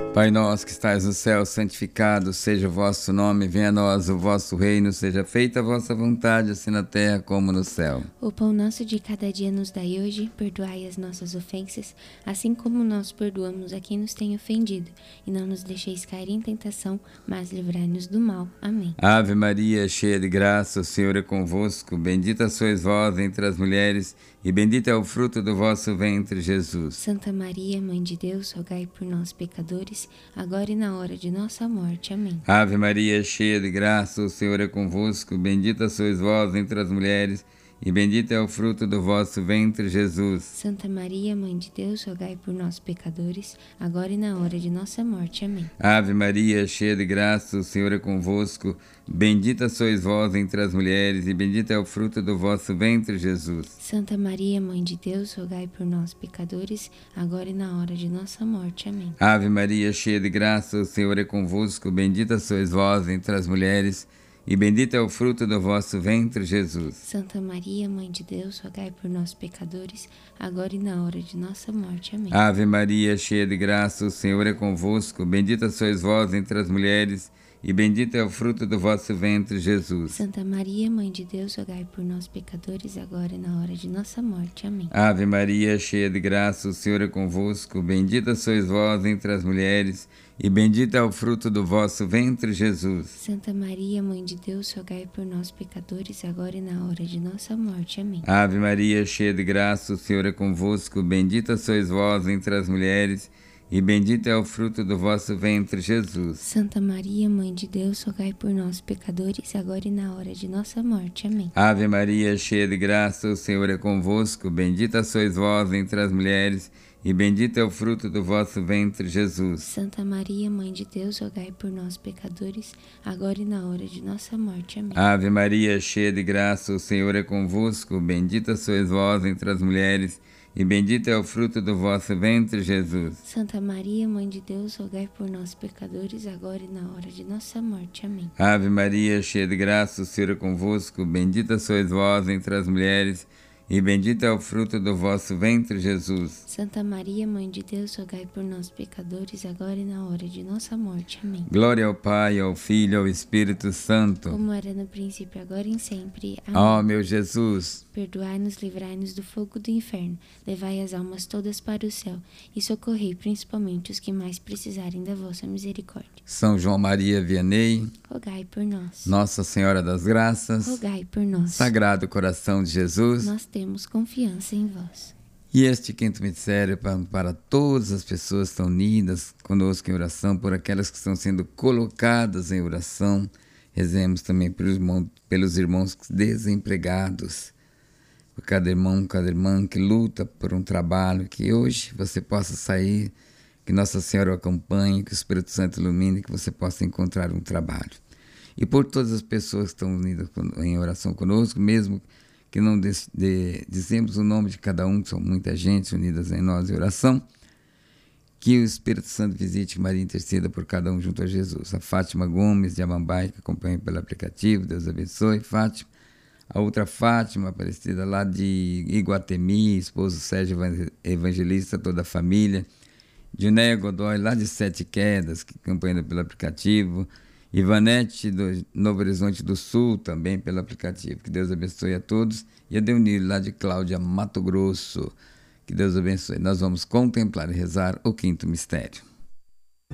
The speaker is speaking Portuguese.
Pai nosso que estais no céu, santificado seja o vosso nome, venha a nós o vosso reino, seja feita a vossa vontade, assim na terra como no céu. O pão nosso de cada dia nos dai hoje, perdoai as nossas ofensas, assim como nós perdoamos a quem nos tem ofendido. E não nos deixeis cair em tentação, mas livrai-nos do mal. Amém. Ave Maria, cheia de graça, o Senhor é convosco, bendita sois vós entre as mulheres, e bendito é o fruto do vosso ventre, Jesus. Santa Maria, Mãe de Deus, rogai por nós, pecadores, agora e na hora de nossa morte. Amém. Ave Maria, cheia de graça, o Senhor é convosco, bendita sois vós entre as mulheres, e bendito é o fruto do vosso ventre, Jesus. Santa Maria, Mãe de Deus, rogai por nós, pecadores, agora e na hora de nossa morte. Amém. Ave Maria, cheia de graça, o Senhor é convosco, bendita sois vós entre as mulheres, e bendito é o fruto do vosso ventre, Jesus. Santa Maria, Mãe de Deus, rogai por nós, pecadores, agora e na hora de nossa morte. Amém. Ave Maria, cheia de graça, o Senhor é convosco, bendita sois vós entre as mulheres, e bendito é o fruto do vosso ventre, Jesus. Santa Maria, Mãe de Deus, rogai por nós, pecadores, agora e na hora de nossa morte. Amém. Ave Maria, cheia de graça, o Senhor é convosco, bendita sois vós entre as mulheres, e bendito é o fruto do vosso ventre, Jesus. Santa Maria, Mãe de Deus, rogai por nós, pecadores, agora e na hora de nossa morte. Amém. Ave Maria, cheia de graça, o Senhor é convosco, bendita sois vós entre as mulheres, e bendito é o fruto do vosso ventre, Jesus. Santa Maria, Mãe de Deus, rogai por nós, pecadores, agora e na hora de nossa morte. Amém. Ave Maria, cheia de graça, o Senhor é convosco, bendita sois vós entre as mulheres, e bendito é o fruto do vosso ventre, Jesus. Santa Maria, Mãe de Deus, rogai por nós, pecadores, agora e na hora de nossa morte. Amém. Ave Maria, cheia de graça, o Senhor é convosco, bendita sois vós entre as mulheres, e bendito é o fruto do vosso ventre, Jesus. Santa Maria, Mãe de Deus, rogai por nós, pecadores, agora e na hora de nossa morte. Amém. Ave Maria, cheia de graça, o Senhor é convosco, bendita sois vós entre as mulheres, e bendito é o fruto do vosso ventre, Jesus. Santa Maria, Mãe de Deus, rogai por nós, pecadores, agora e na hora de nossa morte. Amém. Ave Maria, cheia de graça, o Senhor é convosco, bendita sois vós entre as mulheres, e bendito é o fruto do vosso ventre, Jesus. Santa Maria, Mãe de Deus, rogai por nós, pecadores, agora e na hora de nossa morte. Amém. Glória ao Pai, ao Filho e ao Espírito Santo. Como era no princípio, agora e sempre. Amém. Ó meu Jesus, perdoai-nos, livrai-nos do fogo do inferno, levai as almas todas para o céu, e socorrei principalmente os que mais precisarem da vossa misericórdia. São João Maria Vianney, rogai por nós. Nossa Senhora das Graças, rogai por nós. Sagrado Coração de Jesus, nós temos confiança em vós. E este quinto mistério para todas as pessoas que estão unidas conosco em oração, por aquelas que estão sendo colocadas em oração. Rezemos também pelos irmãos desempregados, por cada irmão, cada irmã que luta por um trabalho, que hoje você possa sair, que Nossa Senhora o acompanhe, que o Espírito Santo ilumine, que você possa encontrar um trabalho. E por todas as pessoas que estão unidas em oração conosco, mesmo que não dizemos o nome de cada um, que são muita gente unidas em nós em oração, que o Espírito Santo visite Maria interceda por cada um junto a Jesus. A Fátima Gomes de Amambai, que acompanha pelo aplicativo, Deus abençoe, Fátima. A outra Fátima, Aparecida lá de Iguatemi, esposo Sérgio Evangelista, toda a família. Dinéia Godoy, lá de Sete Quedas, que acompanha pelo aplicativo. Ivanete, do Novo Horizonte do Sul, também pelo aplicativo. Que Deus abençoe a todos. E a Deunir, lá de Cláudia, Mato Grosso. Que Deus abençoe. Nós vamos contemplar e rezar o quinto mistério.